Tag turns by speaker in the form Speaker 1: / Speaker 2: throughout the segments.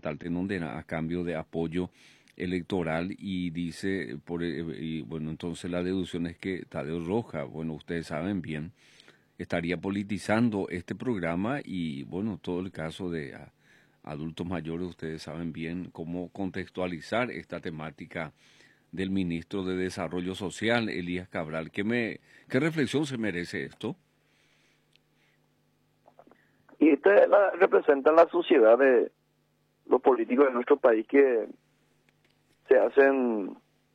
Speaker 1: tal tenondera a cambio de apoyo electoral y dice, y bueno, entonces la deducción es que Tadeo Roja, bueno, ustedes saben bien, estaría politizando este programa y bueno, todo el caso de adultos mayores, ustedes saben bien cómo contextualizar esta temática del ministro de Desarrollo Social, Elías Cabral. ¿Qué reflexión se merece esto?
Speaker 2: Y representa la suciedad de los políticos de nuestro país que se hacen,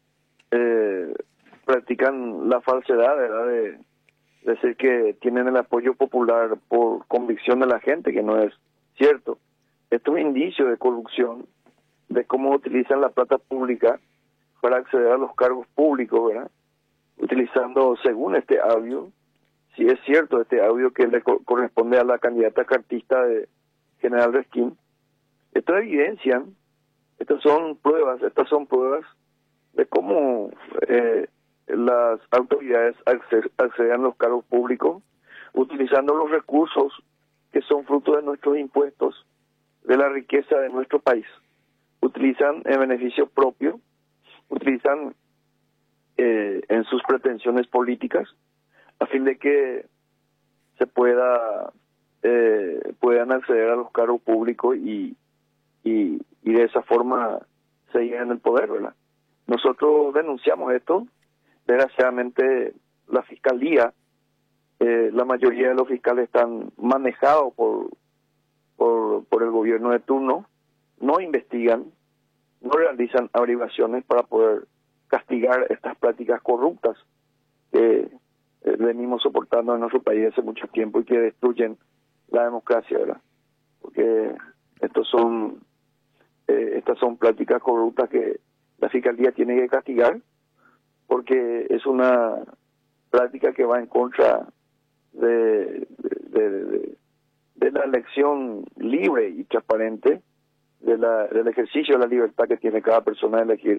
Speaker 2: practican la falsedad, ¿verdad? De decir que tienen el apoyo popular por convicción de la gente, que no es cierto. Esto es un indicio de corrupción, de cómo utilizan la plata pública para acceder a los cargos públicos, ¿verdad? Utilizando, según este audio, si es cierto este audio que le corresponde a la candidata cartista de General Resquín, esto evidencian, estas son pruebas de cómo las autoridades acceden a los cargos públicos utilizando los recursos que son fruto de nuestros impuestos, de la riqueza de nuestro país. Utilizan en beneficio propio, utilizan en sus pretensiones políticas, a fin de que se puedan acceder a los cargos públicos y de esa forma seguir en el poder, ¿verdad? Nosotros denunciamos esto. Desgraciadamente la fiscalía, la mayoría de los fiscales están manejados por el gobierno de turno, no investigan, no realizan averiguaciones para poder castigar estas prácticas corruptas que venimos soportando en nuestro país hace mucho tiempo y que destruyen la democracia, ¿verdad? Porque estas son prácticas corruptas que la fiscalía tiene que castigar, porque es una práctica que va en contra de la elección libre y transparente, del ejercicio de la libertad que tiene cada persona de elegir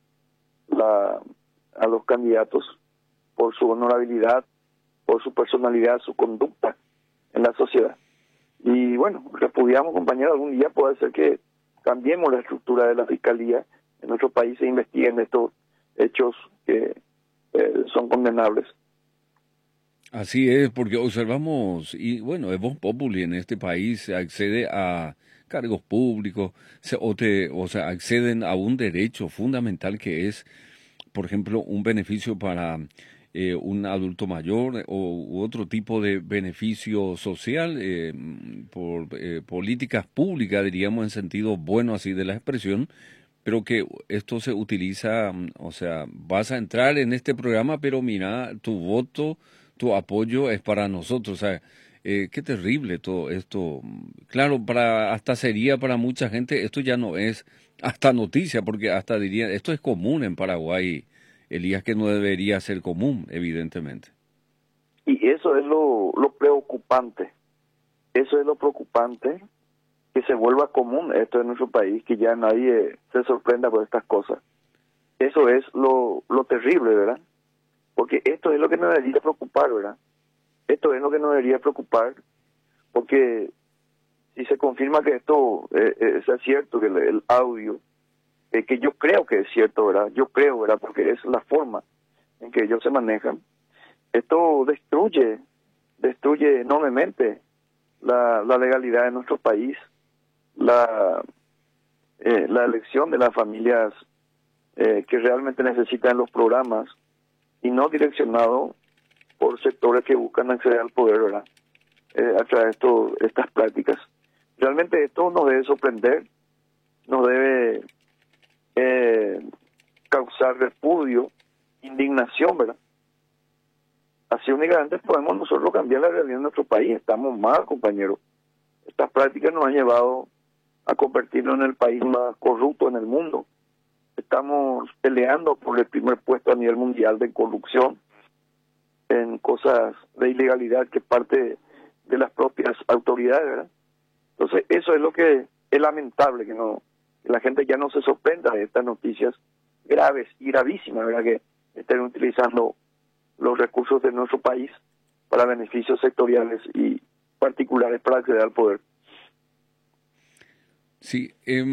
Speaker 2: a los candidatos por su honorabilidad, por su personalidad, su conducta en la sociedad. Y bueno, repudiamos, compañeros, algún día puede ser que cambiemos la estructura de la fiscalía en nuestro país e investiguen estos hechos que son condenables.
Speaker 1: Así es, porque observamos, y bueno, es Vox Populi en este país, se accede a cargos públicos, o sea, acceden a un derecho fundamental que es, por ejemplo, un beneficio para un adulto mayor u otro tipo de beneficio social por políticas públicas, diríamos en sentido bueno así de la expresión, pero que esto se utiliza, o sea, vas a entrar en este programa, pero mira, tu voto, tu apoyo es para nosotros, o sea, qué terrible todo esto. Claro, hasta sería para mucha gente, esto ya no es hasta noticia, porque hasta diría, esto es común en Paraguay, Elías, que no debería ser común, evidentemente.
Speaker 2: Y eso es lo preocupante, eso es lo preocupante, que se vuelva común esto en nuestro país, que ya nadie se sorprenda por estas cosas. Eso es lo terrible, ¿verdad? Porque esto es lo que nos debería preocupar, ¿verdad? Esto es lo que nos debería preocupar, porque si se confirma que esto es cierto, que el audio, que yo creo que es cierto, ¿verdad? Yo creo, ¿verdad? Porque es la forma en que ellos se manejan. Esto destruye enormemente la legalidad de nuestro país, la elección de las familias que realmente necesitan los programas y no direccionado por sectores que buscan acceder al poder, ¿verdad? A través de estas prácticas. Realmente esto nos debe sorprender, nos debe causar repudio, indignación, ¿verdad? Así únicamente podemos nosotros cambiar la realidad de nuestro país. Estamos mal, compañeros. Estas prácticas nos han llevado a convertirnos en el país más corrupto en el mundo. Estamos peleando por el primer puesto a nivel mundial de corrupción, en cosas de ilegalidad que parte de las propias autoridades, ¿verdad? Entonces, eso es lo que es lamentable, que la gente ya no se sorprenda de estas noticias graves y gravísimas, ¿verdad? Que estén utilizando los recursos de nuestro país para beneficios sectoriales y particulares para acceder al poder.
Speaker 1: Sí,